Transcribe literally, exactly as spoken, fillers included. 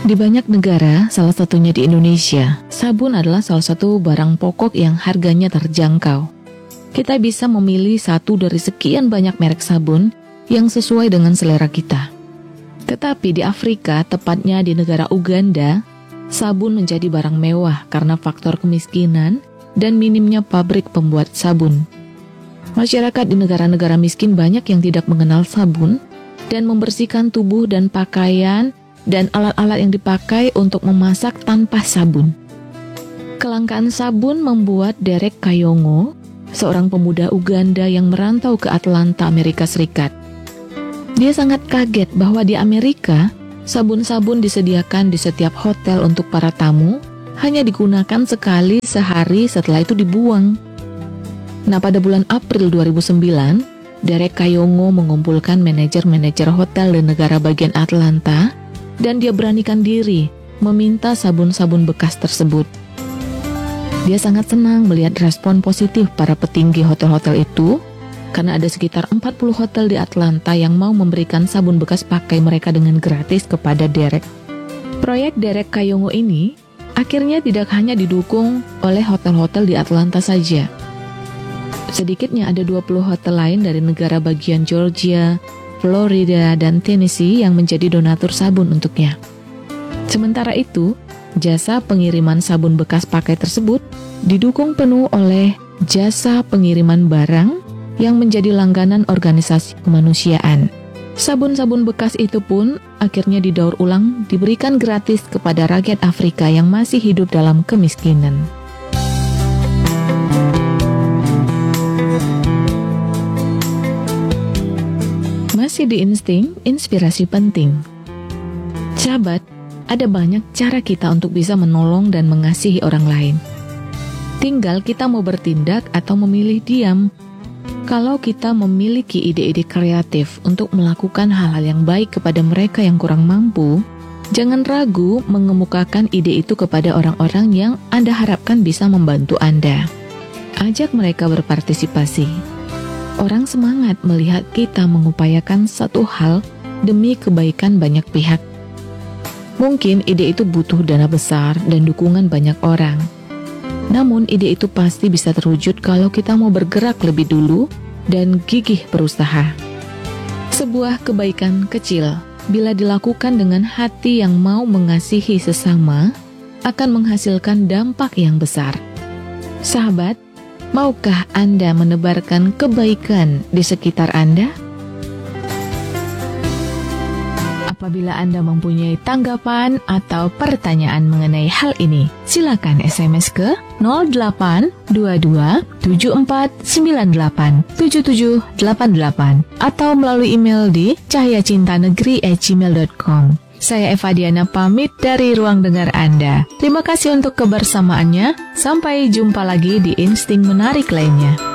Di banyak negara, salah satunya di Indonesia, sabun adalah salah satu barang pokok yang harganya terjangkau. Kita bisa memilih satu dari sekian banyak merek sabun yang sesuai dengan selera kita. Tetapi di Afrika, tepatnya di negara Uganda, sabun menjadi barang mewah karena faktor kemiskinan dan minimnya pabrik pembuat sabun. Masyarakat di negara-negara miskin banyak yang tidak mengenal sabun dan membersihkan tubuh dan pakaian dan alat-alat yang dipakai untuk memasak tanpa sabun. Kelangkaan sabun membuat Derek Kayongo, seorang pemuda Uganda yang merantau ke Atlanta, Amerika Serikat. Dia sangat kaget bahwa di Amerika, sabun-sabun disediakan di setiap hotel untuk para tamu, hanya digunakan sekali sehari setelah itu dibuang. Nah, pada bulan April dua ribu sembilan, Derek Kayongo mengumpulkan manajer-manajer hotel di negara bagian Atlanta, dan dia beranikan diri meminta sabun-sabun bekas tersebut. Dia sangat senang melihat respon positif para petinggi hotel-hotel itu, karena ada sekitar empat puluh hotel di Atlanta yang mau memberikan sabun bekas pakai mereka dengan gratis kepada Derek. Proyek Derek Kayongo ini akhirnya tidak hanya didukung oleh hotel-hotel di Atlanta saja. Sedikitnya ada dua puluh hotel lain dari negara bagian Georgia, Florida, dan Tennessee yang menjadi donatur sabun untuknya. Sementara itu, jasa pengiriman sabun bekas pakai tersebut didukung penuh oleh jasa pengiriman barang yang menjadi langganan organisasi kemanusiaan. Sabun-sabun bekas itu pun akhirnya didaur ulang diberikan gratis kepada rakyat Afrika yang masih hidup dalam kemiskinan. Masih di Insting, inspirasi penting. Sahabat, ada banyak cara kita untuk bisa menolong dan mengasihi orang lain. Tinggal kita mau bertindak atau memilih diam. Kalau kita memiliki ide-ide kreatif untuk melakukan hal-hal yang baik kepada mereka yang kurang mampu, jangan ragu mengemukakan ide itu kepada orang-orang yang Anda harapkan bisa membantu Anda. Ajak mereka berpartisipasi. Orang semangat melihat kita mengupayakan satu hal demi kebaikan banyak pihak. Mungkin ide itu butuh dana besar dan dukungan banyak orang. Namun ide itu pasti bisa terwujud kalau kita mau bergerak lebih dulu dan gigih berusaha. Sebuah kebaikan kecil, bila dilakukan dengan hati yang mau mengasihi sesama, akan menghasilkan dampak yang besar. Sahabat, maukah Anda menebarkan kebaikan di sekitar Anda? Apabila Anda mempunyai tanggapan atau pertanyaan mengenai hal ini, silakan S M S ke nol delapan dua dua tujuh empat sembilan delapan tujuh tujuh delapan delapan atau melalui email di cahyacintanegeri at gmail dot com. Saya Eva Diana pamit dari ruang dengar Anda. Terima kasih untuk kebersamaannya. Sampai jumpa lagi di Insting Menarik lainnya.